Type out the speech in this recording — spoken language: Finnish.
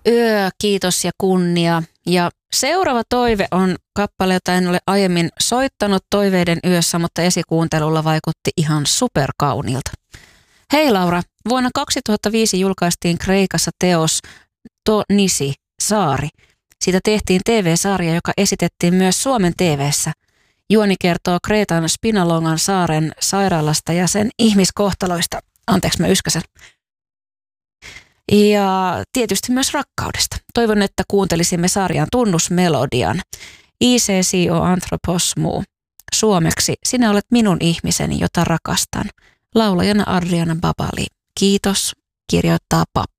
kiitos ja kunnia. Ja seuraava toive on kappale, jota en ole aiemmin soittanut Toiveiden yössä, mutta esikuuntelulla vaikutti ihan superkauniilta. Hei Laura, vuonna 2005 julkaistiin Kreikassa teos To Nisi, Saari. Siitä tehtiin TV-sarja, joka esitettiin myös Suomen TV:ssä. Juoni kertoo Kreetan Spinalongan saaren sairaalasta ja sen ihmiskohtaloista. Anteeksi, mä yskäsen. Ja tietysti myös rakkaudesta. Toivon, että kuuntelisimme sarjan tunnusmelodian. ICCO Anthropos Mou. Suomeksi, sinä olet minun ihmiseni, jota rakastan. Laulajana Adriana Babali. Kiitos, kirjoittaa Pap.